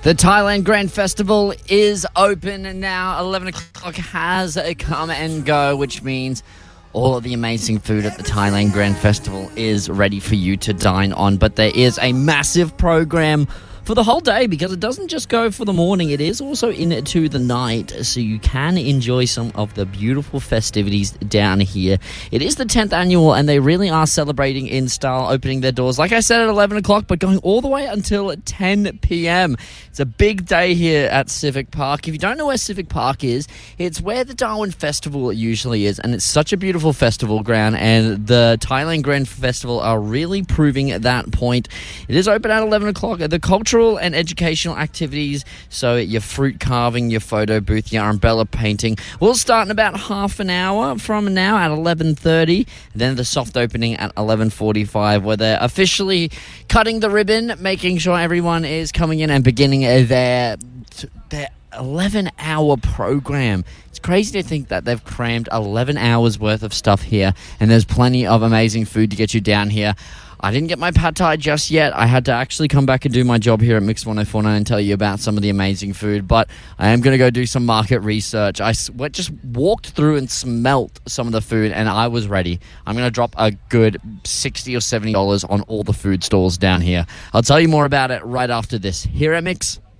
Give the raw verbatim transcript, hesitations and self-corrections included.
The Thailand Grand Festival is open and now. eleven o'clock has come and go, which means all of the amazing food at the Thailand Grand Festival is ready for you to dine on. But there is a massive program for the whole day because it doesn't just go for the morning. It is also into the night, so you can enjoy some of the beautiful festivities down here. It is the tenth annual, and they really are celebrating in style, opening their doors, like I said, at eleven o'clock, but going all the way until ten p.m. It's a big day here at Civic Park. If you don't know where Civic Park is, it's where the Darwin Festival usually is, and it's such a beautiful festival ground, and the Thailand Grand Festival are really proving that point. It is open at eleven o'clock. The cultural and educational activities, so your fruit carving, your photo booth, your umbrella painting, will start in about half an hour from now at eleven thirty. Then the soft opening at eleven forty-five, where they're officially cutting the ribbon, making sure everyone is coming in and beginning their their eleven hour program. It's crazy to think that they've crammed eleven hours worth of stuff here, and there's plenty of amazing food to get you down here. I didn't get my pad thai just yet. I had to actually come back and do my job here at Mix one oh four point nine and tell you about some of the amazing food, but I am going to go do some market research. I just walked through and smelt some of the food, and I was ready. I'm going to drop a good sixty dollars or seventy dollars on all the food stalls down here. I'll tell you more about it right after this here at Mix.